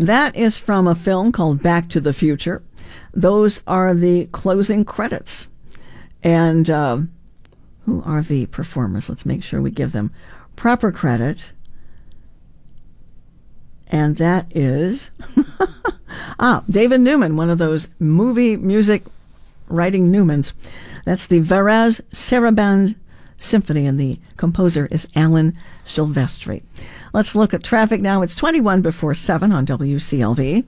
That is from a film called Back to the Future. Those are the closing credits. And who are the performers? Let's make sure we give them proper credit. And that is David Newman, one of those movie music writing Newmans. That's the Varaz Saraband Symphony, and the composer is Alan Silvestri. Let's look at traffic now. It's 21 before 7 on WCLV.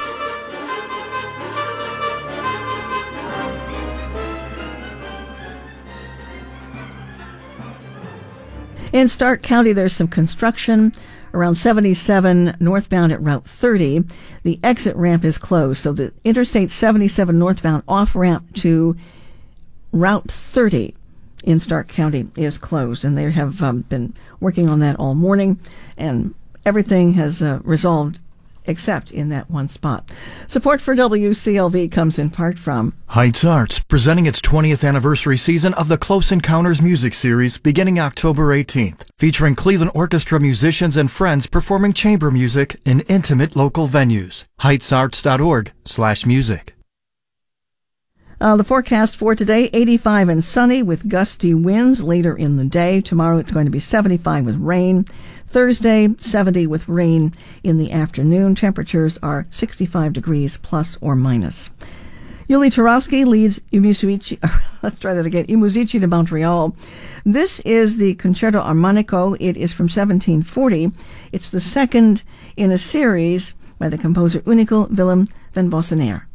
In Stark County, there's some construction around 77 northbound at Route 30. The exit ramp is closed, so the Interstate 77 northbound off-ramp to Route 30 in Stark County is closed, and they have been working on that all morning, and everything has resolved except in that one spot. Support for WCLV comes in part from Heights Arts, presenting its 20th anniversary season of the Close Encounters music series beginning October 18th, featuring Cleveland Orchestra musicians and friends performing chamber music in intimate local venues. heightsarts.org/music. The forecast for today, 85 and sunny with gusty winds later in the day. Tomorrow it's going to be 75 with rain. Thursday, 70 with rain in the afternoon. Temperatures are 65 degrees plus or minus. Yuli Tarowski leads Umuzici de Montreal. This is the Concerto Armonico. It is from 1740. It's the second in a series by the composer Unico Willem van Bossenaer.